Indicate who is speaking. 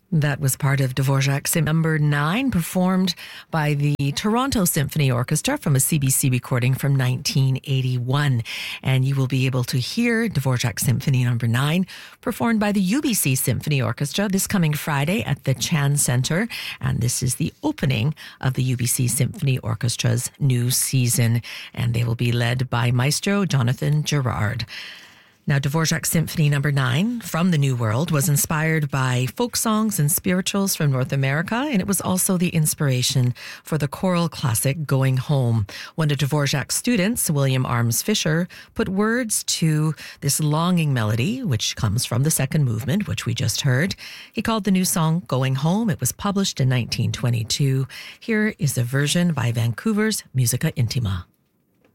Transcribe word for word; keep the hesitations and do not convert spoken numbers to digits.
Speaker 1: That was part of Dvorak's Symphony Number nine, performed by the Toronto Symphony Orchestra from a C B C recording from nineteen eighty-one. And you will be able to hear Dvorak's Symphony Number nine performed by the U B C Symphony Orchestra this coming Friday at the Chan Centre. And this is the opening of the U B C Symphony Orchestra's new season. And they will be led by Maestro Jonathan Gerard. Now, Dvorak's Symphony Number nine from the New World was inspired by folk songs and spirituals from North America, and it was also the inspiration for the choral classic Going Home. One of Dvorak's students, William Arms Fisher, put words to this longing melody, which comes from the second movement, which we just heard. He called the new song Going Home. It was published in nineteen twenty-two. Here is a version by Vancouver's Musica Intima.